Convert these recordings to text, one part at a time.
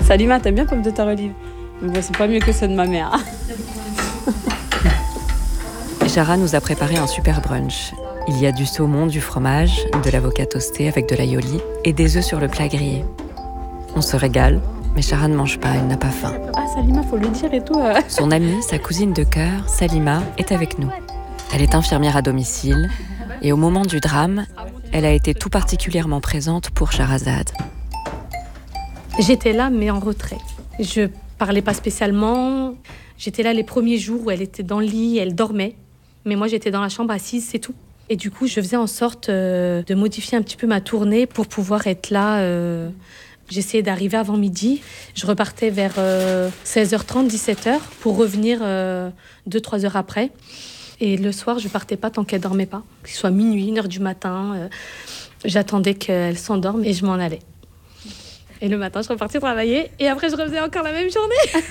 Salima, t'aimes bien pomme de terre olive? Mais bon, c'est pas mieux que ceux de ma mère. Jara nous a préparé un super brunch. Il y a du saumon, du fromage, de l'avocat toasté avec de l'aioli et des œufs sur le plat grillé. On se régale, mais Jara ne mange pas, elle n'a pas faim. Ah, Salima, faut lui dire et tout. Son amie, sa cousine de cœur, Salima, est avec nous. Elle est infirmière à domicile et au moment du drame, elle a été tout particulièrement présente pour Shahrazad. J'étais là, mais en retrait. Je parlais pas spécialement. J'étais là les premiers jours où elle était dans le lit, elle dormait. Mais moi, j'étais dans la chambre assise, c'est tout. Et du coup, je faisais en sorte de modifier un petit peu ma tournée pour pouvoir être là. J'essayais d'arriver avant midi. Je repartais vers 16h30, 17h pour revenir 2-3 heures après. Et le soir, je partais pas tant qu'elle dormait pas. Qu'il soit minuit, 1h du matin. J'attendais qu'elle s'endorme et je m'en allais. Et le matin, je repartais travailler. Et après, je refaisais encore la même journée.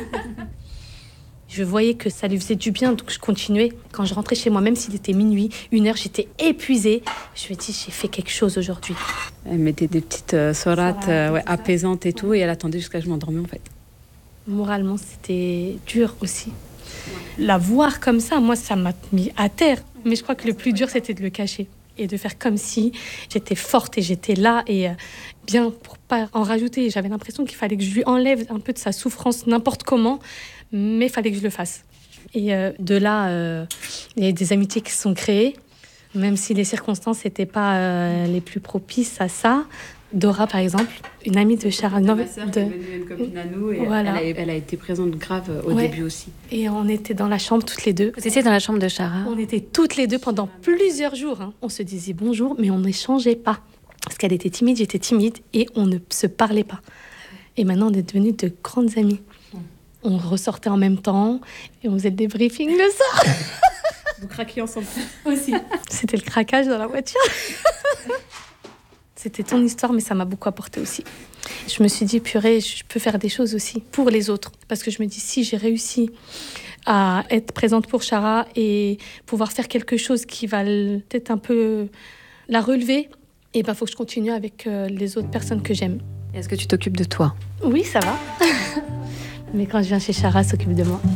Je voyais que ça lui faisait du bien, donc je continuais. Quand je rentrais chez moi, même s'il était minuit, 1h, j'étais épuisée. Je me dis, j'ai fait quelque chose aujourd'hui. Elle mettait des petites sorates apaisantes et tout, et elle attendait jusqu'à ce que je m'endormais, en fait. Moralement, c'était dur aussi. La voir comme ça, moi, ça m'a mis à terre. Mais je crois que le plus dur, c'était de le cacher. Et de faire comme si j'étais forte et j'étais là. Et bien, pour pas en rajouter, j'avais l'impression qu'il fallait que je lui enlève un peu de sa souffrance n'importe comment. Mais il fallait que je le fasse. Et de là, il y a des amitiés qui se sont créées. Même si les circonstances n'étaient pas les plus propices à ça. Dora, par exemple, une amie de Chara. Ma sœur qui est devenue une copine à nous. Et voilà. Elle a été présente grave au début aussi. Et on était dans la chambre toutes les deux. Vous étiez dans la chambre de Chara? On était toutes les deux pendant plusieurs jours. On se disait bonjour, mais on n'échangeait pas. Parce qu'elle était timide, j'étais timide, et on ne se parlait pas. Et maintenant, on est devenues de grandes amies. On ressortait en même temps, et on faisait le débriefing le soir. Vous craquiez ensemble aussi. C'était le craquage dans la voiture. C'était ton histoire, mais ça m'a beaucoup apporté aussi. Je me suis dit, purée, je peux faire des choses aussi pour les autres. Parce que je me dis, si j'ai réussi à être présente pour Chara et pouvoir faire quelque chose qui va peut-être un peu la relever, et ben, faut que je continue avec les autres personnes que j'aime. Est-ce que tu t'occupes de toi? Oui, ça va. Mais quand je viens chez Chara, elle s'occupe de moi.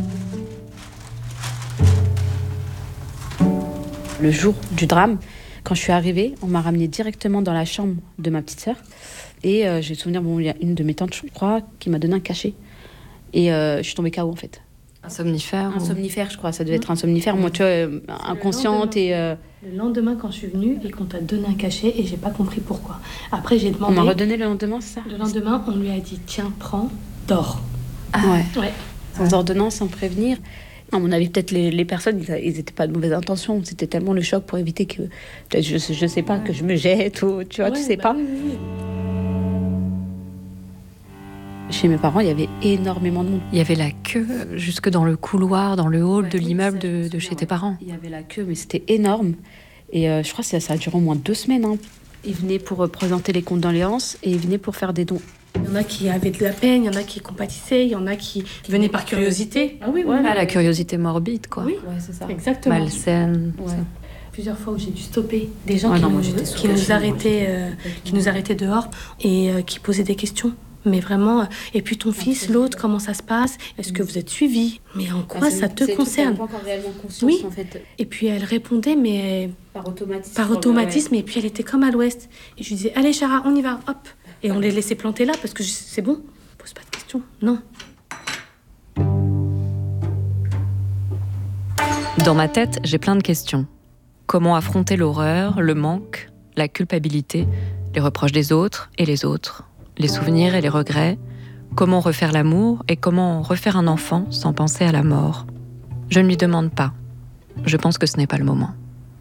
Le jour du drame, quand je suis arrivée, on m'a ramenée directement dans la chambre de ma petite sœur. Et j'ai le souvenir, il y a une de mes tantes, je crois, qui m'a donné un cachet. Et je suis tombée KO, en fait. Un somnifère? Un somnifère, je crois. Ça devait être un somnifère. Moi, tu vois, inconsciente et... Le lendemain, quand je suis venue, et qu'on t'a donné un cachet, et j'ai pas compris pourquoi. Après, j'ai demandé... On m'a redonné le lendemain, c'est ça? Le lendemain, on lui a dit, tiens, prends, dors. Ouais. Sans ordonnance, sans prévenir. À mon avis, peut-être les personnes, ils n'étaient pas de mauvaise intention. C'était tellement le choc pour éviter que, peut-être, je sais pas, que je me jette ou, tu vois, tu sais pas. Oui. Chez mes parents, il y avait énormément de monde. Il y avait la queue jusque dans le couloir, dans le hall de l'immeuble de chez tes parents. Il y avait la queue, mais c'était énorme. Et je crois que ça a duré au moins 2 semaines. Hein. Ils venaient pour présenter les condoléances et ils venaient pour faire des dons. Il y en a qui avaient de la peine, il y en a qui compatissaient, il y en a qui venaient par curiosité. Ah oui. Ah, la curiosité morbide, quoi. Oui, c'est ça. Exactement. Malsaine. Ouais. Plusieurs fois où j'ai dû stopper des gens qui nous arrêtaient dehors et qui posaient des questions. Mais vraiment, et puis ton fils, l'autre, comment ça se passe? Est-ce que vous êtes suivi? Mais en quoi ça te concerne? Pas encore réellement conscience, en fait. Et puis elle répondait, mais par automatisme. Et puis elle était comme à l'ouest. Et je lui disais, allez Chara, on y va, hop. Et on les laissait planter là parce que c'est bon, pose pas de questions. Non. Dans ma tête, j'ai plein de questions. Comment affronter l'horreur, le manque, la culpabilité, les reproches des autres et les autres, les souvenirs et les regrets? Comment refaire l'amour et comment refaire un enfant sans penser à la mort? Je ne lui demande pas. Je pense que ce n'est pas le moment.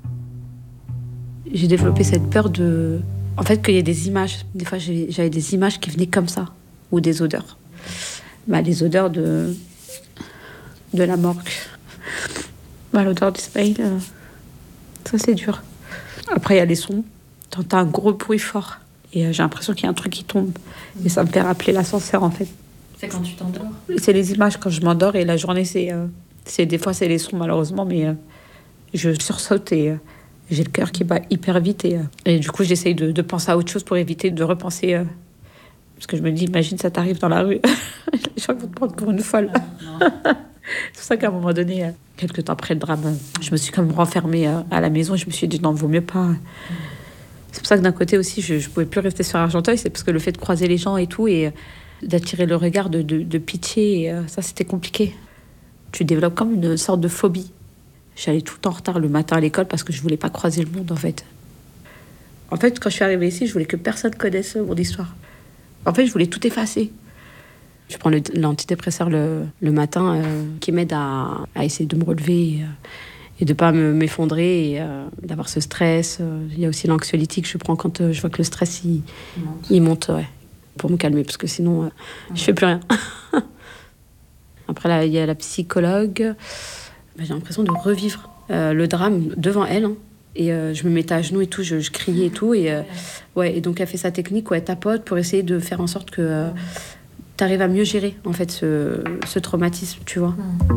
J'ai développé cette peur de... En fait, qu'il y ait des images. Des fois, j'avais des images qui venaient comme ça. Ou des odeurs. Les odeurs de la morgue. L'odeur d'Ismaïl, ça, c'est dur. Après, il y a les sons. T'entends un gros bruit fort. Et j'ai l'impression qu'il y a un truc qui tombe. Et ça me fait rappeler l'ascenseur, en fait. C'est quand tu t'endors? C'est les images quand je m'endors. Et la journée, des fois, c'est les sons, malheureusement. Mais je sursaute et... j'ai le cœur qui bat hyper vite et du coup, j'essaye de penser à autre chose pour éviter de repenser Parce que je me dis, imagine, ça t'arrive dans la rue. Les gens vont te prendre pour une folle. C'est pour ça qu'à un moment donné, quelques temps après le drame, je me suis quand même renfermée à la maison. Je me suis dit, non, vaut mieux pas. C'est pour ça que d'un côté aussi, je pouvais plus rester sur Argenteuil. C'est parce que le fait de croiser les gens et tout, et d'attirer le regard de pitié, et, ça, c'était compliqué. Tu développes comme une sorte de phobie. J'allais tout le temps en retard le matin à l'école parce que je voulais pas croiser le monde, en fait. En fait, quand je suis arrivée ici, je voulais que personne connaisse mon histoire. En fait, je voulais tout effacer. Je prends l'antidépresseur le matin qui m'aide à essayer de me relever et de ne pas m'effondrer et d'avoir ce stress. Il y a aussi l'anxiolytique que je prends quand je vois que le stress il monte ouais, pour me calmer parce que sinon je ne fais plus rien. Après, là, il y a la psychologue. J'ai l'impression de revivre le drame devant elle. Hein. Et je me mettais à genoux et tout, je criais et tout. Et, ouais, et donc, elle fait sa technique, ouais, tapote pour essayer de faire en sorte que tu arrives à mieux gérer en fait, ce traumatisme, tu vois.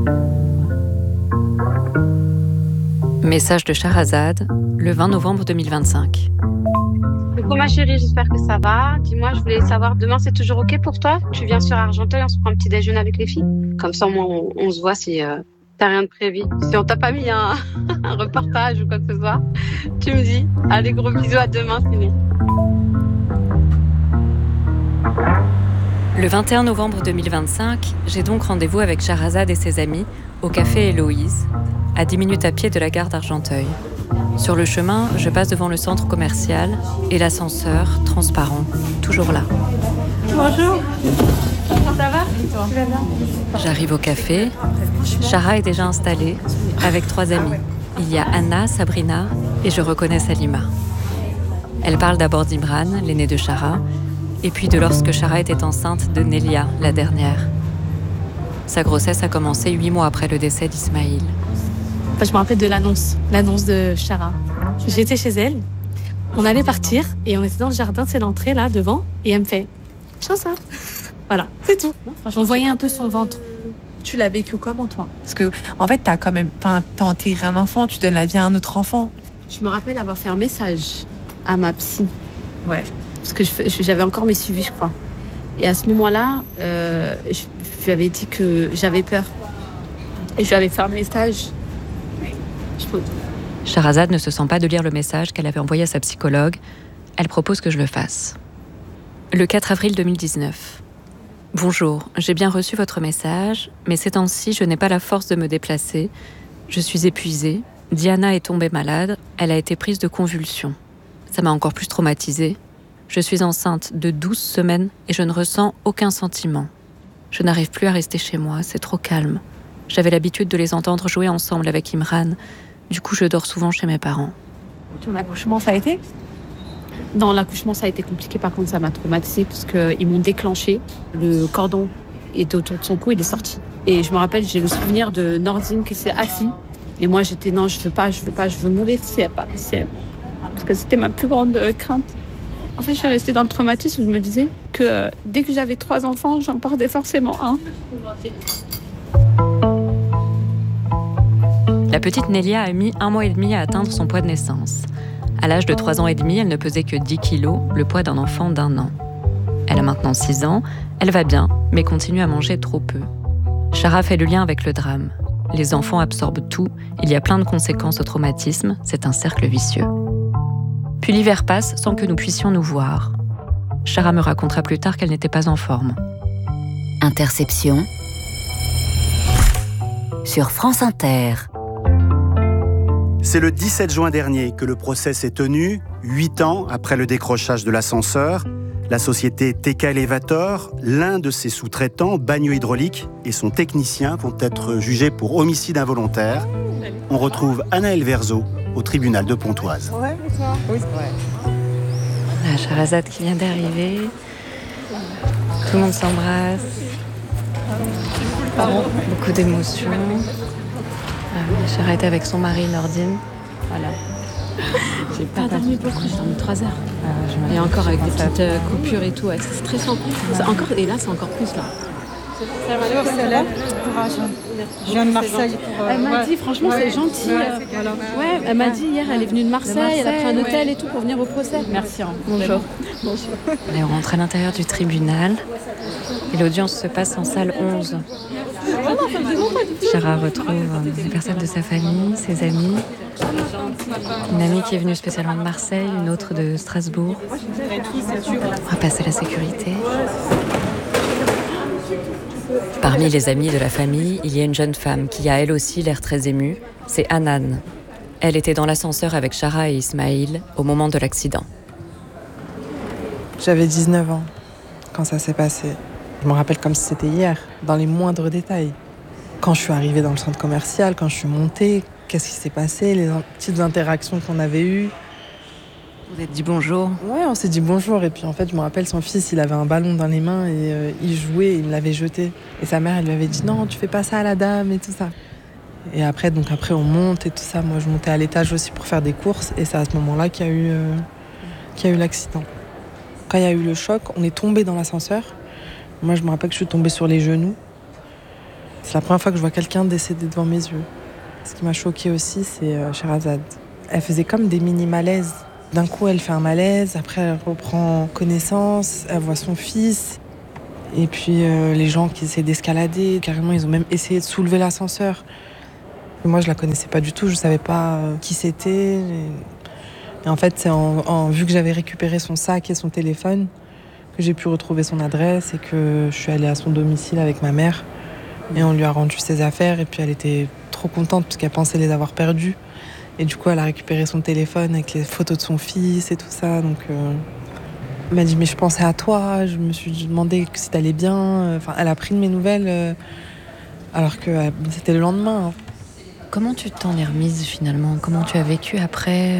Message de Shahrazad, le 20 novembre 2025. Coucou ma chérie, j'espère que ça va. Dis-moi, je voulais savoir, demain c'est toujours ok pour toi? Tu viens sur Argenteuil, on se prend un petit déjeuner avec les filles? Comme ça, au moins, on se voit si t'as rien de prévu. Si on t'a pas mis un reportage ou quoi que ce soit, tu me dis. Allez, gros bisous, à demain, sinon. Le 21 novembre 2025, j'ai donc rendez-vous avec Shahrazad et ses amis au café Héloïse, à 10 minutes à pied de la gare d'Argenteuil. Sur le chemin, je passe devant le centre commercial et l'ascenseur, transparent, toujours là. Bonjour. Comment ça va? Tu vas bien? J'arrive au café. Shara est déjà installée avec 3 amies. Il y a Anna, Sabrina et je reconnais Salima. Elle parle d'abord d'Imran, l'aîné de Shara, et puis de lorsque Shara était enceinte de Nelia, la dernière. Sa grossesse a commencé 8 mois après le décès d'Ismaïl. Enfin, je me rappelle de l'annonce de Shara. J'étais chez elle, on allait partir et on était dans le jardin, c'est l'entrée là devant, et elle me fait « ça ». Voilà, c'est tout. On voyait un peu son ventre. Tu l'as vécu comment, toi? Parce que, en fait, t'as enterré un enfant, tu donnes la vie à un autre enfant. Je me rappelle avoir fait un message à ma psy. Ouais. Parce que j'avais encore mes suivis, je crois. Et à ce moment-là, je lui avais dit que j'avais peur. Et je lui avais fait un message. Shahrazad ne se sent pas de lire le message qu'elle avait envoyé à sa psychologue. Elle propose que je le fasse. Le 4 avril 2019. Bonjour, j'ai bien reçu votre message, mais ces temps-ci, je n'ai pas la force de me déplacer. Je suis épuisée. Diana est tombée malade. Elle a été prise de convulsions. Ça m'a encore plus traumatisée. Je suis enceinte de 12 semaines et je ne ressens aucun sentiment. Je n'arrive plus à rester chez moi, c'est trop calme. J'avais l'habitude de les entendre jouer ensemble avec Imran. Du coup, je dors souvent chez mes parents. Ton accouchement, ça a été? Non, l'accouchement, ça a été compliqué. Par contre, ça m'a traumatisée parce qu'ils m'ont déclenché. Le cordon était autour de son cou, il est sorti. Et je me rappelle, j'ai le souvenir de Nordine qui s'est assis. Et moi, j'étais non, je veux pas, je veux mourir si elle part. Parce que c'était ma plus grande crainte. En fait, je suis restée dans le traumatisme. Je me disais que dès que j'avais 3 enfants, j'en perdais forcément un. La petite Nelia a mis 1 mois et demi à atteindre son poids de naissance. À l'âge de 3 ans et demi, elle ne pesait que 10 kilos, le poids d'un enfant d'1 an. Elle a maintenant 6 ans, elle va bien, mais continue à manger trop peu. Shara fait le lien avec le drame. Les enfants absorbent tout, il y a plein de conséquences au traumatisme, c'est un cercle vicieux. Puis l'hiver passe sans que nous puissions nous voir. Shara me racontera plus tard qu'elle n'était pas en forme. Interception sur France Inter. C'est le 17 juin dernier que le procès s'est tenu, 8 ans après le décrochage de l'ascenseur. La société TK Elevator, l'un de ses sous-traitants, Bagneux Hydraulique, et son technicien vont être jugés pour homicide involontaire. On retrouve Anaëlle Verzo au tribunal de Pontoise. Ouais, c'est ça. Oui, c'est vrai. La Shahrazad qui vient d'arriver. Tout le monde s'embrasse. Beaucoup d'émotions. Shahra était avec son mari Nordine. Voilà. J'ai pas dormi beaucoup, j'ai dormi 3 heures. Et encore avec des petites coupures et tout, ouais, c'est stressant. Encore, et là, c'est encore plus là. Courage. Je viens de Marseille. Elle m'a dit, franchement, c'est gentil. Ouais, elle m'a dit hier, elle est venue de Marseille, elle a pris un hôtel et tout pour venir au procès. Merci. Bonjour. On est rentré à l'intérieur du tribunal et l'audience se passe en salle 11. Chara retrouve des personnes de sa famille, ses amis. Une amie qui est venue spécialement de Marseille, une autre de Strasbourg. On va passer la sécurité. Parmi les amis de la famille, il y a une jeune femme qui a elle aussi l'air très émue. C'est Hanan. Elle était dans l'ascenseur avec Chara et Ismaïl au moment de l'accident. J'avais 19 ans quand ça s'est passé. Je me rappelle comme si c'était hier, dans les moindres détails. Quand je suis arrivée dans le centre commercial, quand je suis montée, qu'est-ce qui s'est passé, les petites interactions qu'on avait eues. Vous êtes dit bonjour? Ouais, on s'est dit bonjour. Et puis en fait, je me rappelle, son fils, il avait un ballon dans les mains et il jouait, il me l'avait jeté. Et sa mère, elle lui avait dit non, tu fais pas ça à la dame et tout ça. Et après, on monte et tout ça. Moi, je montais à l'étage aussi pour faire des courses. Et c'est à ce moment-là qu'il y a eu l'accident. Quand il y a eu le choc, on est tombé dans l'ascenseur. Moi, je me rappelle que je suis tombée sur les genoux. C'est la première fois que je vois quelqu'un décédé devant mes yeux. Ce qui m'a choquée aussi, c'est Sherazade. Elle faisait comme des mini-malaises. D'un coup, elle fait un malaise, après elle reprend connaissance, elle voit son fils. Et puis les gens qui essaient d'escalader, carrément, ils ont même essayé de soulever l'ascenseur. Et moi, je la connaissais pas du tout, je savais pas qui c'était. Et en fait, c'est vu que j'avais récupéré son sac et son téléphone, que j'ai pu retrouver son adresse et que je suis allée à son domicile avec ma mère. Et on lui a rendu ses affaires et puis elle était trop contente parce qu'elle pensait les avoir perdues. Et du coup, elle a récupéré son téléphone avec les photos de son fils et tout ça. Donc, elle m'a dit, mais je pensais à toi. Je me suis demandé si t'allais bien. Enfin, elle a pris de mes nouvelles alors que c'était le lendemain. Comment tu t'en es remise finalement? Comment tu as vécu après?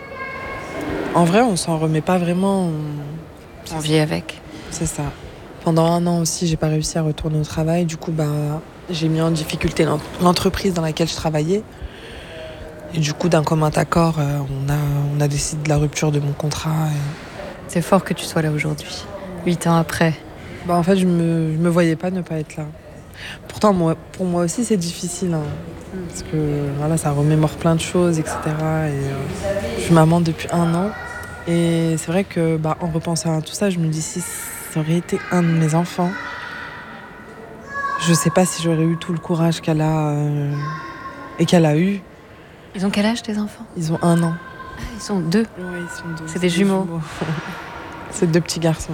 En vrai, on s'en remet pas vraiment. On vit avec. C'est ça. Pendant 1 an aussi, j'ai pas réussi à retourner au travail. Du coup, j'ai mis en difficulté l'entreprise dans laquelle je travaillais. Et du coup, d'un commun accord, on a décidé de la rupture de mon contrat. C'est fort que tu sois là aujourd'hui, 8 ans après. En fait, je me voyais pas ne pas être là. Pourtant, pour moi aussi, c'est difficile. Parce que voilà, ça remémore plein de choses, etc. Et, je suis maman depuis 1 an. Et c'est vrai que en repensant à tout ça, je me dis si ça aurait été un de mes enfants, je sais pas si j'aurais eu tout le courage qu'elle a et qu'elle a eu. Ils ont quel âge tes enfants? Ils ont 1 an. Ah, ils sont 2. Ouais, ils sont 2. C'est des jumeaux. C'est 2 petits garçons.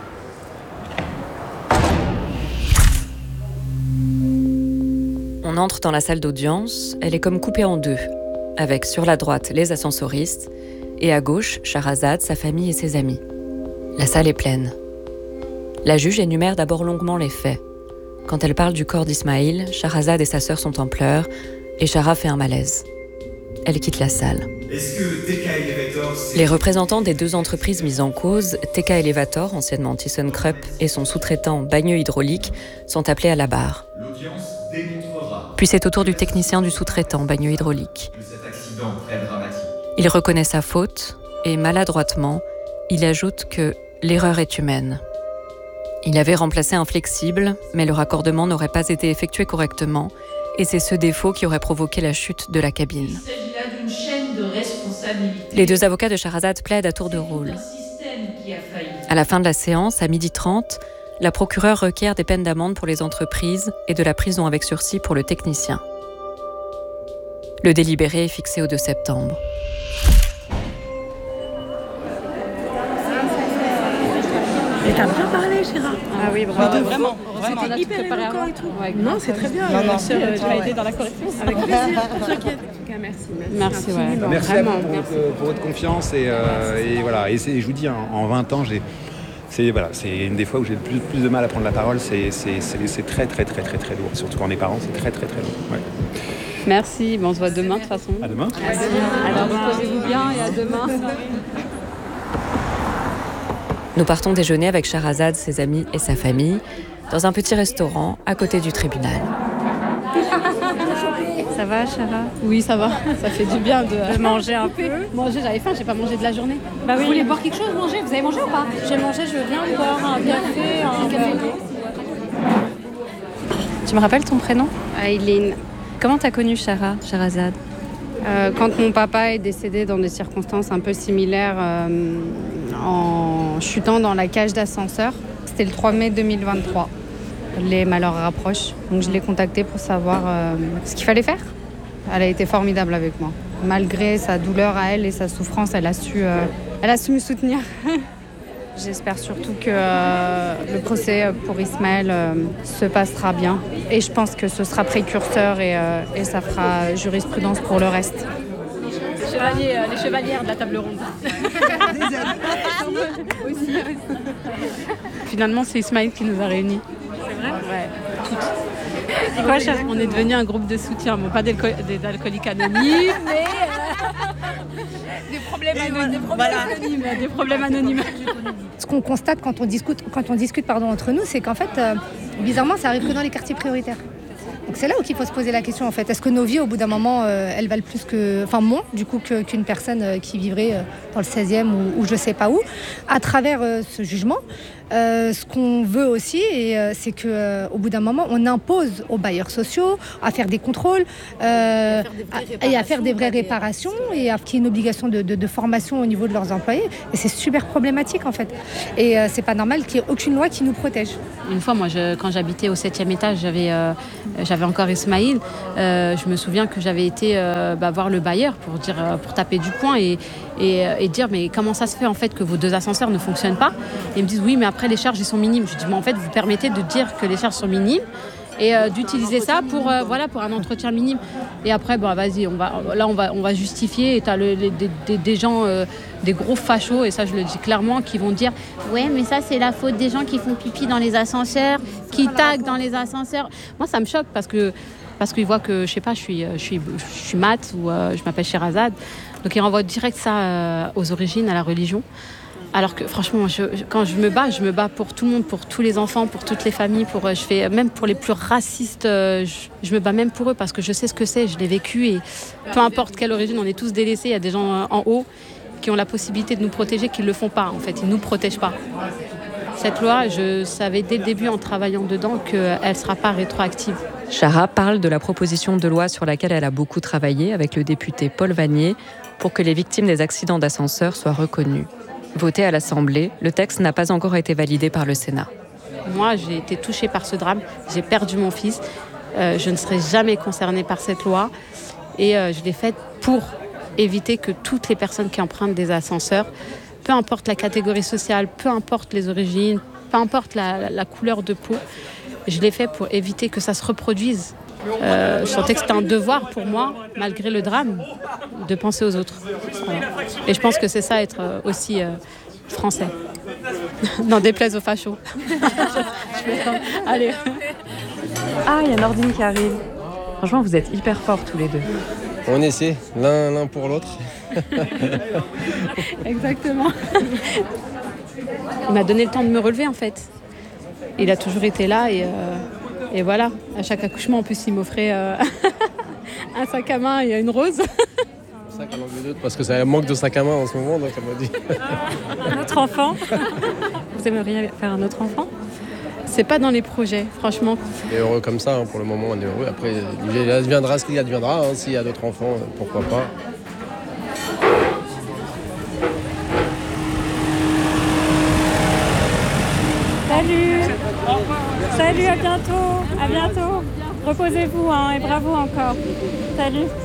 On entre dans la salle d'audience, elle est comme coupée en 2, avec sur la droite les ascensoristes et à gauche Sherazade, sa famille et ses amis. La salle est pleine. La juge énumère d'abord longuement les faits. Quand elle parle du corps d'Ismaïl, Sherazade et sa sœur sont en pleurs et Chara fait un malaise. Elle quitte la salle. Est-ce que TK Elevator, Les représentants des 2 entreprises mises en cause, TK Elevator, anciennement ThyssenKrupp, et son sous-traitant Bagneux Hydraulique, sont appelés à la barre. L'audience démontrera Puis c'est au tour du technicien du sous-traitant Bagneux Hydraulique. que cet accident très dramatique. Il reconnaît sa faute et, maladroitement, il ajoute que l'erreur est humaine. Il avait remplacé un flexible, mais le raccordement n'aurait pas été effectué correctement, et c'est ce défaut qui aurait provoqué la chute de la cabine. Il s'agit là d'une chaîne de responsabilité. Les 2 avocats de Sherazade plaident à tour de rôle. À la fin de la séance, à 12h30, la procureure requiert des peines d'amende pour les entreprises et de la prison avec sursis pour le technicien. Le délibéré est fixé au 2 septembre. Et t'as bien parlé, Chéra. Ah oui, bravo. Vraiment. C'était hyper éloquent et tout. Non, c'est très bien. Non, tu m'as aidé dans la correction. Avec plaisir. T'inquiète. En tout cas, merci. Merci, ouais. Merci vraiment. à vous pour votre confiance et voilà. Et je vous dis, en 20 ans, c'est une des fois où j'ai le plus de mal à prendre la parole. C'est très très très très très lourd. Surtout quand on est parents, c'est très très très lourd. Ouais. Merci. On se voit demain de toute façon. À demain. Merci. Alors reposez-vous bien et à demain. Nous partons déjeuner avec Sherazade, ses amis et sa famille dans un petit restaurant à côté du tribunal. Ça va, Chara? Oui, ça va. Ça fait du bien de Manger un peu. manger. J'avais faim, j'ai pas mangé de la journée. Bah oui. Vous voulez boire quelque chose, manger? Vous avez mangé ou pas? J'ai mangé, je veux bien boire un café, un café. Tu me rappelles ton prénom ? Aileen. Comment t'as connu Sherazade ? Quand mon papa est décédé dans des circonstances un peu similaires en chutant dans la cage d'ascenseur, c'était le 3 mai 2023. Les malheurs rapprochent, donc je l'ai contactée pour savoir ce qu'il fallait faire. Elle a été formidable avec moi. Malgré sa douleur à elle et sa souffrance, elle a su me soutenir. J'espère surtout que le procès pour Ismaël se passera bien. Et je pense que ce sera précurseur et ça fera jurisprudence pour le reste. Les chevalières de la table ronde. Aussi. Finalement, c'est Ismaël qui nous a réunis. C'est vrai ? Ouais, toutes. On est devenu un groupe de soutien. Bon, pas des alcooliques anonymes, mais des problèmes anonymes. Ce qu'on constate quand on discute entre nous, c'est qu'en fait, bizarrement, ça arrive que dans les quartiers prioritaires. Donc c'est là où il faut se poser la question en fait. Est-ce que nos vies au bout d'un moment elles valent plus moins du coup qu'une personne qui vivrait dans le 16e ou je sais pas où. À travers ce jugement, ce qu'on veut aussi c'est que au bout d'un moment on impose aux bailleurs sociaux à faire des contrôles et à faire des vraies réparations et à qu'il y ait une obligation de formation au niveau de leurs employés. Et c'est super problématique en fait. Et c'est pas normal qu'il n'y ait aucune loi qui nous protège. Une fois, moi, quand j'habitais au 7e étage, j'avais encore Ismaïl. Je me souviens que j'avais été voir le bailleur pour taper du poing et dire mais comment ça se fait en fait que vos 2 ascenseurs ne fonctionnent pas. Et ils me disent oui mais après les charges ils sont minimes. Je dis mais en fait vous permettez de dire que les charges sont minimes et d'utiliser ça pour un entretien minime. Et après vas-y on va justifier et t'as des gens des gros fachos et ça je le dis clairement qui vont dire ouais mais ça c'est la faute des gens qui font pipi dans les ascenseurs, qui taguent dans les ascenseurs. Moi ça me choque parce qu'ils voient que je sais pas je suis mat ou je m'appelle Sherazade. Donc ils renvoient direct ça aux origines, à la religion. Alors que franchement, quand je me bats pour tout le monde, pour tous les enfants, pour toutes les familles, même pour les plus racistes, je me bats même pour eux parce que je sais ce que c'est, je l'ai vécu et peu importe quelle origine, on est tous délaissés. Il y a des gens en haut qui ont la possibilité de nous protéger, qui ne le font pas en fait, ils ne nous protègent pas. Cette loi, je savais dès le début en travaillant dedans qu'elle ne sera pas rétroactive. Chara parle de la proposition de loi sur laquelle elle a beaucoup travaillé avec le député Paul Vanier pour que les victimes des accidents d'ascenseur soient reconnues. Voté à l'Assemblée, le texte n'a pas encore été validé par le Sénat. Moi, j'ai été touchée par ce drame. J'ai perdu mon fils. Je ne serai jamais concernée par cette loi. Et je l'ai faite pour éviter que toutes les personnes qui empruntent des ascenseurs, peu importe la catégorie sociale, peu importe les origines, peu importe la couleur de peau, je l'ai fait pour éviter que ça se reproduise. Je sentais que c'était un devoir pour moi, malgré le drame, de penser aux autres. Voilà. Et je pense que c'est ça, être aussi français. N'en déplaise aux fachos. Allez. Ah, il y a Nordine qui arrive. Franchement, vous êtes hyper forts tous les deux. On essaie, l'un pour l'autre. Exactement. Il m'a donné le temps de me relever, en fait. Il a toujours été là et voilà. À chaque accouchement, en plus, il m'offrait un sac à main et une rose. Un sac à l'angle d'autre, parce que ça manque de sac à main en ce moment, donc elle m'a dit. Un autre enfant. Vous aimeriez faire un autre enfant ? C'est pas dans les projets, franchement. On est heureux comme ça, hein, pour le moment, on est heureux. Après, il adviendra ce qu'il adviendra. Hein, s'il y a d'autres enfants, pourquoi pas. Salut. Salut, à bientôt. À bientôt. Reposez-vous et bravo encore. Salut.